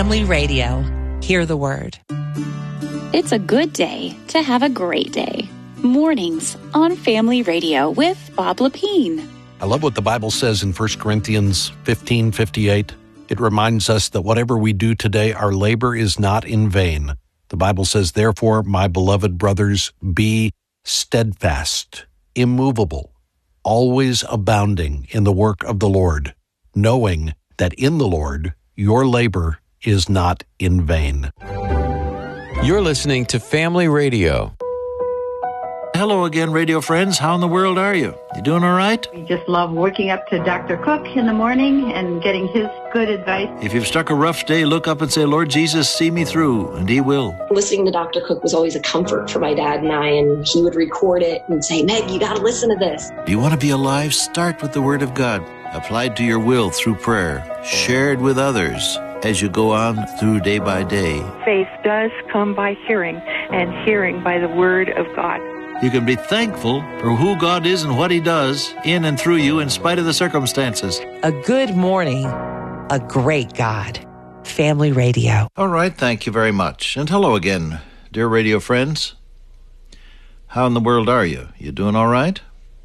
Family Radio. Hear the word. It's a good day to have a great day. Mornings on Family Radio with Bob Lepine. I love what the Bible says in 1 Corinthians 15:58. It reminds us that whatever we do today, our labor is not in vain. The Bible says, therefore, my beloved brothers, be steadfast, immovable, always abounding in the work of the Lord, knowing that in the Lord your labor is not in vain. You're listening to Family Radio. Hello again, radio friends. How in the world are you? You doing all right? We just love waking up to Dr. Cook in the morning and getting his good advice. If you've struck a rough day, look up and say, Lord Jesus, see me through, and He will. Listening to Dr. Cook was always a comfort for my dad and I, and he would record it and say, Meg, you got to listen to this. Do you want to be alive? Start with the Word of God, applied to your will through prayer, shared with others as you go on through day by day. Faith does come by hearing, and hearing by the Word of God. You can be thankful for who God is and what He does in and through you in spite of the circumstances. A good morning, a great God. Family Radio. All right, thank you very much. And hello again, dear radio friends. How in the world are you? You doing all right?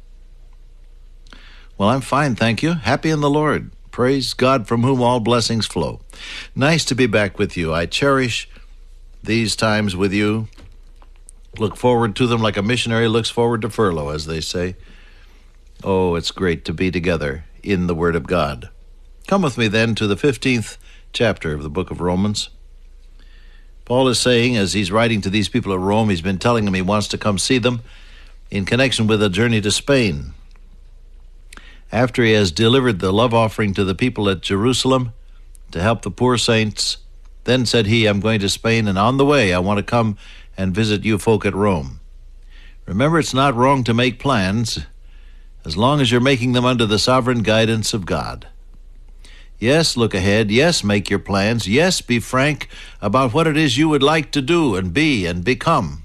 Well, I'm fine, thank you. Happy in the Lord. Praise God, from whom all blessings flow. Nice to be back with you. I cherish these times with you. Look forward to them like a missionary looks forward to furlough, as they say. Oh, it's great to be together in the Word of God. Come with me then to the 15th chapter of the book of Romans. Paul is saying, as he's writing to these people at Rome, he's been telling them he wants to come see them in connection with a journey to Spain. After he has delivered the love offering to the people at Jerusalem to help the poor saints, then said he, I'm going to Spain, and on the way I want to come and visit you folk at Rome. Remember, it's not wrong to make plans as long as you're making them under the sovereign guidance of God. Yes, look ahead. Yes, make your plans. Yes, be frank about what it is you would like to do and be and become.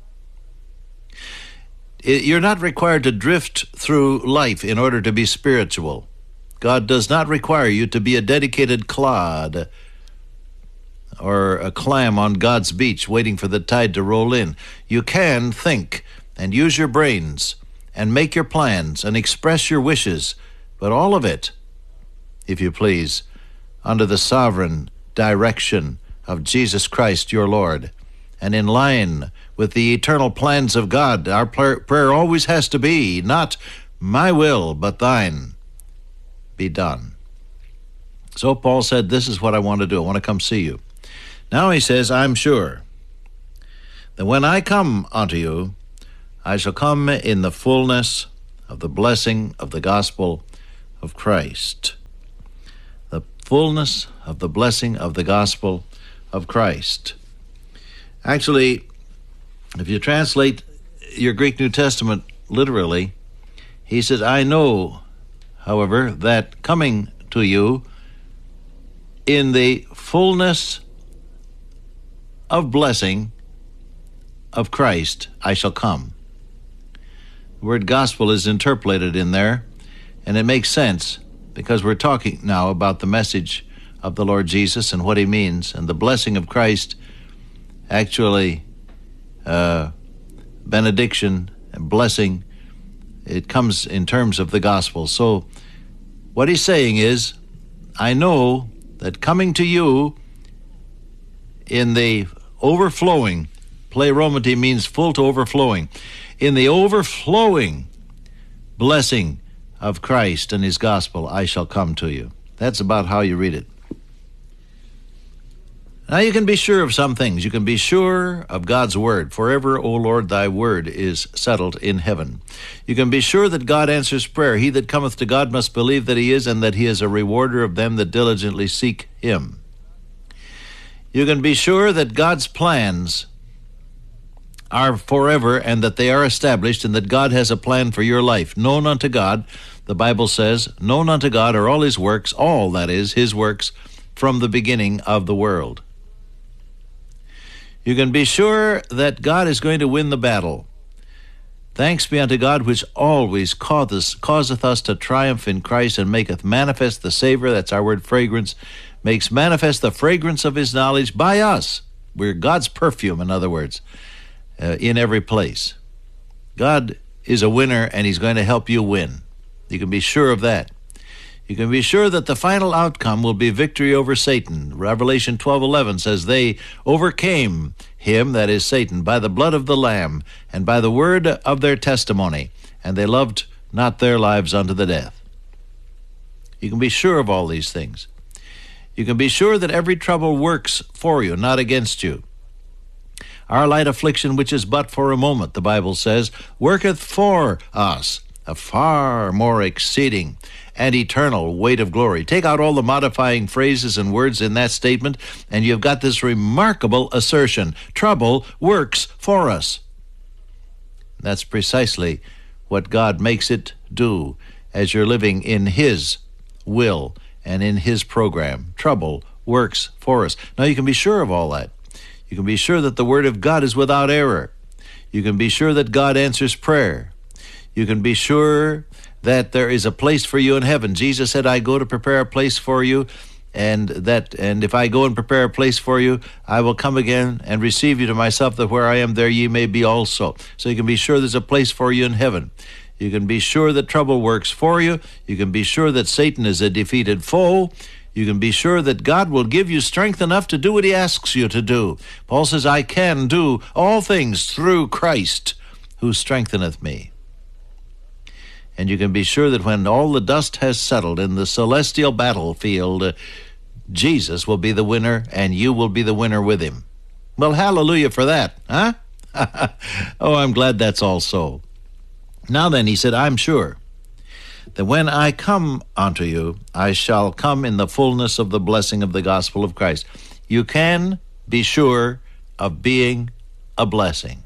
You're not required to drift through life in order to be spiritual. God does not require you to be a dedicated clod or a clam on God's beach waiting for the tide to roll in. You can think and use your brains and make your plans and express your wishes, but all of it, if you please, under the sovereign direction of Jesus Christ your Lord, and in line with the eternal plans of God. Our prayer always has to be, not my will, but thine be done. So Paul said, this is what I want to do. I want to come see you. Now he says, I'm sure that when I come unto you, I shall come in the fullness of the blessing of the gospel of Christ. The fullness of the blessing of the gospel of Christ. Actually, if you translate your Greek New Testament literally, he says, I know, however, that coming to you in the fullness of blessing of Christ, I shall come. The word gospel is interpolated in there, and it makes sense because we're talking now about the message of the Lord Jesus and what he means, and the blessing of Christ, actually benediction and blessing, it comes in terms of the gospel. So what he's saying is, I know that coming to you in the overflowing, pleromati means full to overflowing, in the overflowing blessing of Christ and his gospel, I shall come to you. That's about how you read it. Now you can be sure of some things. You can be sure of God's word. Forever, O Lord, thy word is settled in heaven. You can be sure that God answers prayer. He that cometh to God must believe that he is, and that he is a rewarder of them that diligently seek him. You can be sure that God's plans are forever and that they are established, and that God has a plan for your life. Known unto God, the Bible says, known unto God are all his works, all, that is, his works, from the beginning of the world. You can be sure that God is going to win the battle. Thanks be unto God, which always causeth us to triumph in Christ, and maketh manifest the savor, that's our word fragrance, makes manifest the fragrance of his knowledge by us. We're God's perfume, in other words, in every place. God is a winner, and he's going to help you win. You can be sure of that. You can be sure that the final outcome will be victory over Satan. Revelation 12:11 says, they overcame him, that is Satan, by the blood of the Lamb and by the word of their testimony, and they loved not their lives unto the death. You can be sure of all these things. You can be sure that every trouble works for you, not against you. Our light affliction, which is but for a moment, the Bible says, worketh for us a far more exceeding and eternal weight of glory. Take out all the modifying phrases and words in that statement, and you've got this remarkable assertion. Trouble works for us. That's precisely what God makes it do as you're living in his will and in his program. Trouble works for us. Now, you can be sure of all that. You can be sure that the Word of God is without error. You can be sure that God answers prayer. You can be sure that there is a place for you in heaven. Jesus said, I go to prepare a place for you, and if I go and prepare a place for you, I will come again and receive you to myself, that where I am, there ye may be also. So you can be sure there's a place for you in heaven. You can be sure that trouble works for you. You can be sure that Satan is a defeated foe. You can be sure that God will give you strength enough to do what he asks you to do. Paul says, I can do all things through Christ who strengtheneth me. And you can be sure that when all the dust has settled in the celestial battlefield, Jesus will be the winner, and you will be the winner with him. Well, hallelujah for that, huh? Oh, I'm glad that's all so. Now then, he said, I'm sure that when I come unto you, I shall come in the fullness of the blessing of the gospel of Christ. You can be sure of being a blessing.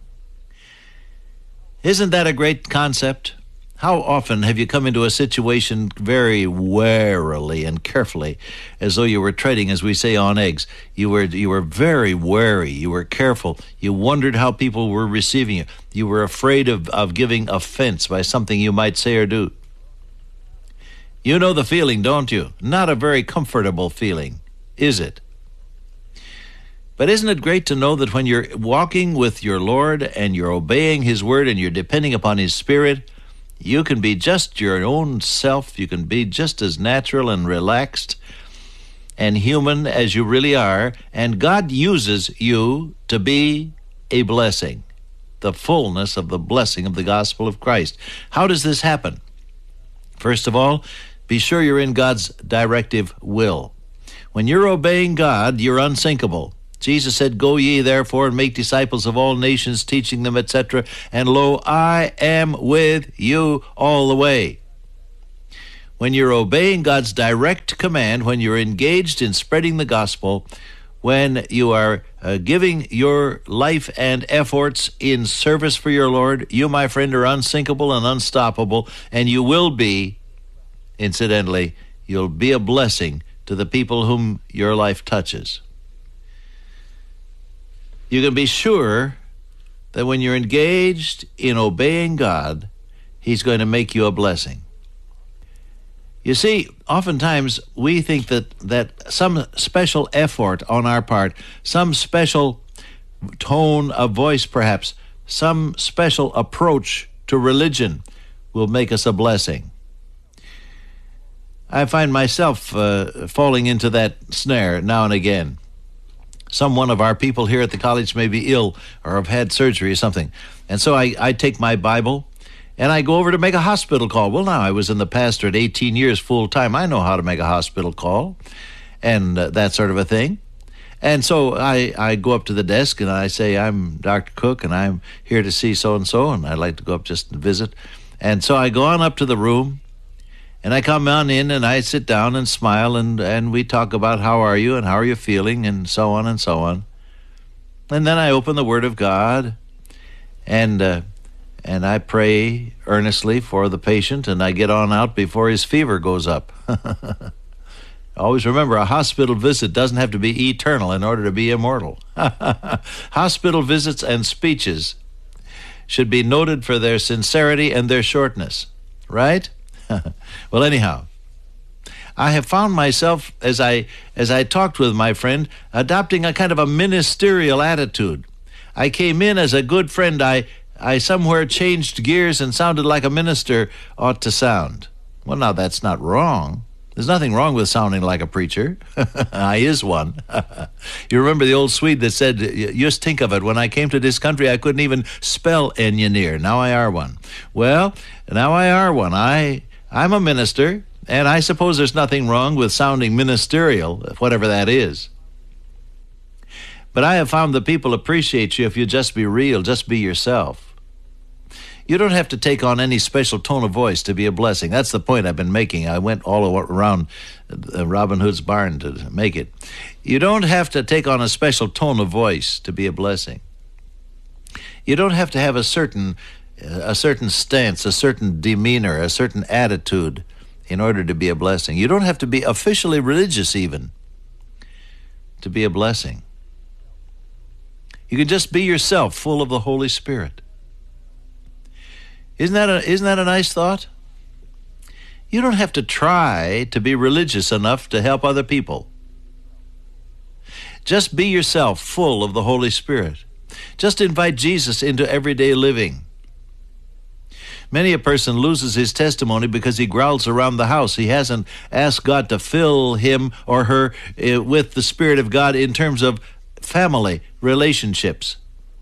Isn't that a great concept? How often have you come into a situation very warily and carefully, as though you were treading, as we say, on eggs? You were very wary. You were careful. You wondered how people were receiving you. You were afraid of giving offense by something you might say or do. You know the feeling, don't you? Not a very comfortable feeling, is it? But isn't it great to know that when you're walking with your Lord and you're obeying his word and you're depending upon his Spirit, you can be just your own self. You can be just as natural and relaxed and human as you really are, and God uses you to be a blessing, the fullness of the blessing of the gospel of Christ. How does this happen? First of all, be sure you're in God's directive will. When you're obeying God, you're unsinkable. Jesus said, go ye therefore and make disciples of all nations, teaching them, etc. And lo, I am with you all the way. When you're obeying God's direct command, when you're engaged in spreading the gospel, when you are giving your life and efforts in service for your Lord, you, my friend, are unsinkable and unstoppable, and you will be, incidentally, you'll be a blessing to the people whom your life touches. You can be sure that when you're engaged in obeying God, he's going to make you a blessing. You see, oftentimes we think that some special effort on our part, some special tone of voice perhaps, some special approach to religion will make us a blessing. I find myself falling into that snare now and again. Some one of our people here at the college may be ill or have had surgery or something. And so I take my Bible and I go over to make a hospital call. Well, now, I was in the pastorate 18 years full time. I know how to make a hospital call and that sort of a thing. And so I go up to the desk and I say, I'm Dr. Cook and I'm here to see so-and-so, and I'd like to go up just and visit. And so I go on up to the room. And I come on in and I sit down and smile and we talk about how are you and how are you feeling and so on and so on. And then I open the Word of God and I pray earnestly for the patient, and I get on out before his fever goes up. Always remember, a hospital visit doesn't have to be eternal in order to be immortal. Hospital visits and speeches should be noted for their sincerity and their shortness, right? Well, anyhow, I have found myself, as I talked with my friend, adopting a kind of a ministerial attitude. I came in as a good friend. I somewhere changed gears and sounded like a minister ought to sound. Well, now that's not wrong. There's nothing wrong with sounding like a preacher. I is one. You remember the old Swede that said, just think of it, when I came to this country, I couldn't even spell engineer. Now I are one. Well, now I are one. I'm a minister, and I suppose there's nothing wrong with sounding ministerial, whatever that is. But I have found that people appreciate you if you just be real, just be yourself. You don't have to take on any special tone of voice to be a blessing. That's the point I've been making. I went all around Robin Hood's barn to make it. You don't have to take on a special tone of voice to be a blessing. You don't have to have a certain stance, a certain demeanor, a certain attitude in order to be a blessing. You don't have to be officially religious even to be a blessing. You can just be yourself, full of the Holy Spirit. Isn't that a nice thought? You don't have to try to be religious enough to help other people. Just be yourself, full of the Holy Spirit. Just invite Jesus into everyday living. Many a person loses his testimony because he growls around the house. He hasn't asked God to fill him or her with the Spirit of God in terms of family relationships.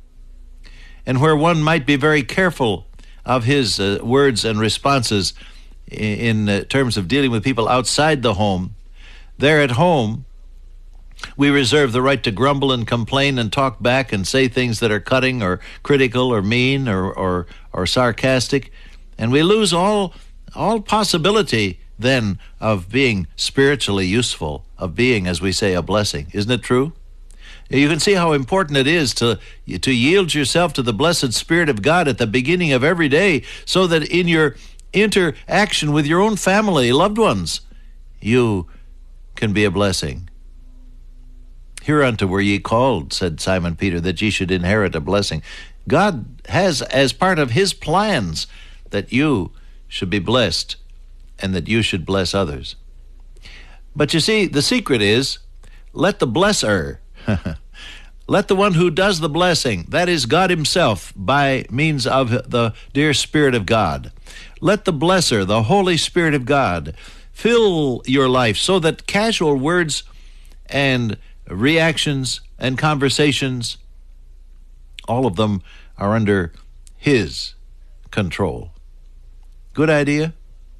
And where one might be very careful of his words and responses in terms of dealing with people outside the home, there at home, we reserve the right to grumble and complain and talk back and say things that are cutting or critical or mean or sarcastic. And we lose all possibility then of being spiritually useful, of being, as we say, a blessing. Isn't it true? You can see how important it is to yield yourself to the blessed Spirit of God at the beginning of every day, so that in your interaction with your own family, loved ones, you can be a blessing. Hereunto were ye called, said Simon Peter, that ye should inherit a blessing. God has as part of his plans that you should be blessed and that you should bless others. But you see, the secret is, let the blesser, let the one who does the blessing, that is God himself by means of the dear Spirit of God, let the blesser, the Holy Spirit of God, fill your life so that casual words and reactions and conversations, all of them are under his control. Good idea?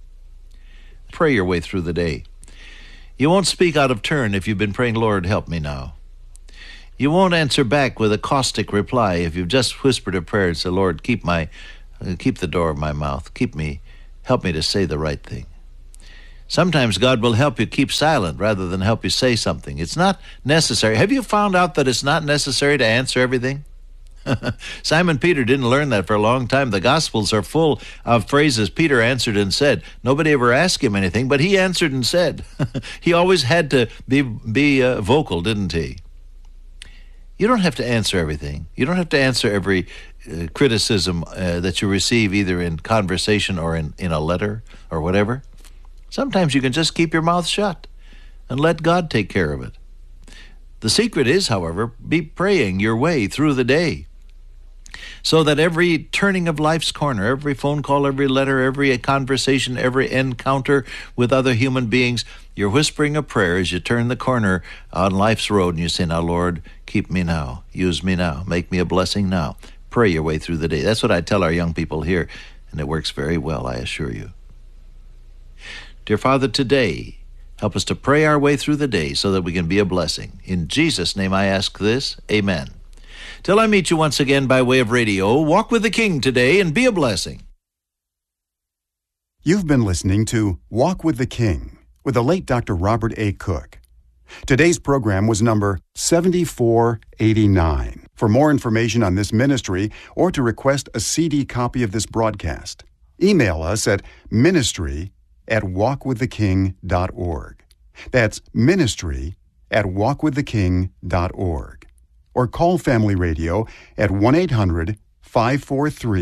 Pray your way through the day. You won't speak out of turn if you've been praying, Lord, help me now. You won't answer back with a caustic reply if you've just whispered a prayer and said, Lord, keep the door of my mouth. Help me to say the right thing. Sometimes God will help you keep silent rather than help you say something. It's not necessary. Have you found out that it's not necessary to answer everything? Simon Peter didn't learn that for a long time. The Gospels are full of phrases Peter answered and said. Nobody ever asked him anything, but he answered and said. He always had to be vocal, didn't he? You don't have to answer everything. You don't have to answer every criticism that you receive, either in conversation or in a letter or whatever. Sometimes you can just keep your mouth shut and let God take care of it. The secret is, however, be praying your way through the day, so that every turning of life's corner, every phone call, every letter, every conversation, every encounter with other human beings, you're whispering a prayer as you turn the corner on life's road and you say, now, Lord, keep me now, use me now, make me a blessing now. Pray your way through the day. That's what I tell our young people here, and it works very well, I assure you. Dear Father, today, help us to pray our way through the day so that we can be a blessing. In Jesus' name I ask this, amen. Till I meet you once again by way of radio, walk with the King today and be a blessing. You've been listening to Walk with the King with the late Dr. Robert A. Cook. Today's program was number 7489. For more information on this ministry or to request a CD copy of this broadcast, email us at ministry@walkwiththeking.org. That's ministry@walkwiththeking.org. Or call Family Radio at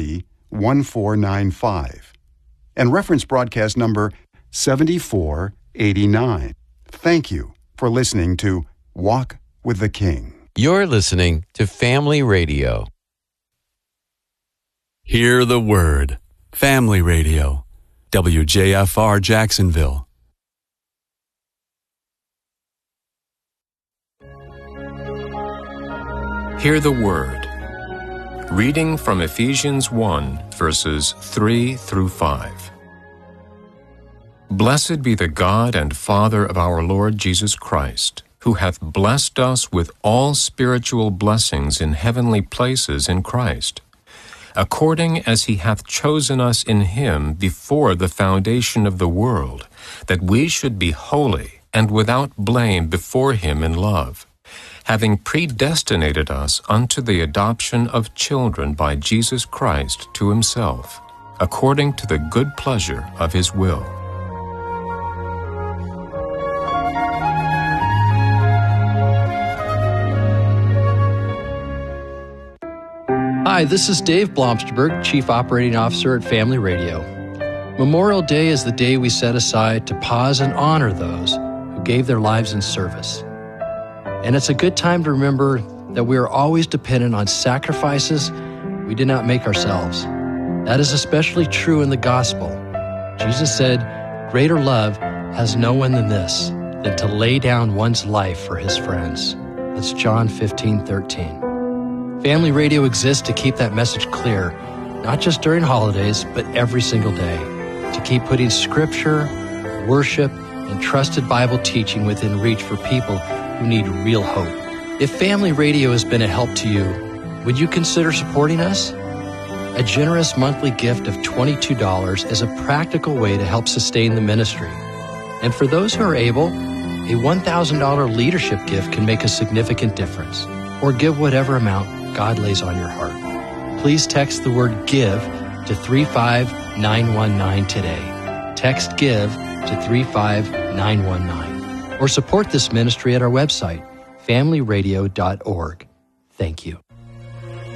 1-800-543-1495 and reference broadcast number 7489. 89. Thank you for listening to Walk with the King. You're listening to Family Radio. Hear the Word. Family Radio. WJFR Jacksonville. Hear the Word. Reading from Ephesians 1, verses 3 through 5. Blessed be the God and Father of our Lord Jesus Christ, who hath blessed us with all spiritual blessings in heavenly places in Christ, according as he hath chosen us in him before the foundation of the world, that we should be holy and without blame before him in love, having predestinated us unto the adoption of children by Jesus Christ to himself, according to the good pleasure of his will. Hi, this is Dave Blomsterberg, Chief Operating Officer at Family Radio. Memorial Day is the day we set aside to pause and honor those who gave their lives in service. And it's a good time to remember that we are always dependent on sacrifices we did not make ourselves. That is especially true in the gospel. Jesus said, "Greater love has no one than this, than to lay down one's life for his friends." That's John 15:13. Family Radio exists to keep that message clear, not just during holidays, but every single day, to keep putting scripture, worship, and trusted Bible teaching within reach for people who need real hope. If Family Radio has been a help to you, would you consider supporting us? A generous monthly gift of $22 is a practical way to help sustain the ministry. And for those who are able, a $1,000 leadership gift can make a significant difference. Or give whatever amount God lays on your heart. Please text the word GIVE to 35919 today. Text GIVE to 35919. Or support this ministry at our website, familyradio.org. Thank you.